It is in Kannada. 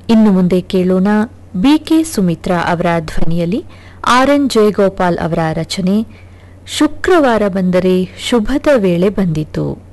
ಇನ್ನು ಮುಂದೆ ಕೇಳೋಣ ಬಿಕೆ ಸುಮಿತ್ರಾ ಅವರ ಧ್ವನಿಯಲ್ಲಿ ಆರ್ಎನ್ ಜಯಗೋಪಾಲ್ ಅವರ ರಚನೆ ಶುಕ್ರವಾರ ಬಂದರೆ ಶುಭದ ವೇಳೆ ಬಂದಿತು.